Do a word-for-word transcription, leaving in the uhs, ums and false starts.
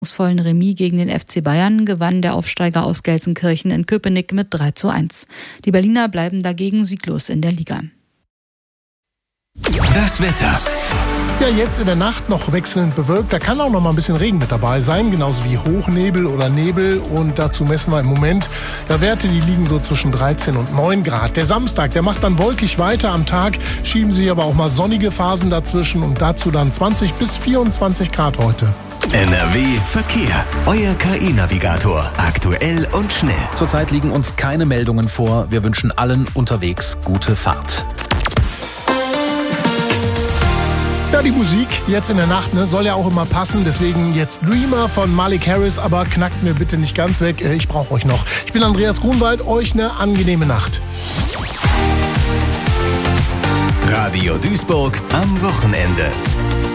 vollen Remis gegen den F C Bayern gewann der Aufsteiger aus Gelsenkirchen in Köpenick mit drei zu eins. Die Berliner bleiben dagegen sieglos in der Liga. Das Wetter. Ja, jetzt in der Nacht noch wechselnd bewölkt. Da kann auch noch mal ein bisschen Regen mit dabei sein, genauso wie Hochnebel oder Nebel. Und dazu messen wir im Moment ja, Werte, die liegen so zwischen dreizehn und neun Grad. Der Samstag, der macht dann wolkig weiter. Am Tag schieben sich aber auch mal sonnige Phasen dazwischen und dazu dann zwanzig bis vierundzwanzig Grad heute. N R W Verkehr. Euer K I-Navigator. Aktuell und schnell. Zurzeit liegen uns keine Meldungen vor. Wir wünschen allen unterwegs gute Fahrt. Ja, die Musik jetzt in der Nacht ne, soll ja auch immer passen. Deswegen jetzt Dreamer von Malik Harris. Aber knackt mir bitte nicht ganz weg. Ich brauche euch noch. Ich bin Andreas Grunwald. Euch eine angenehme Nacht. Radio Duisburg am Wochenende.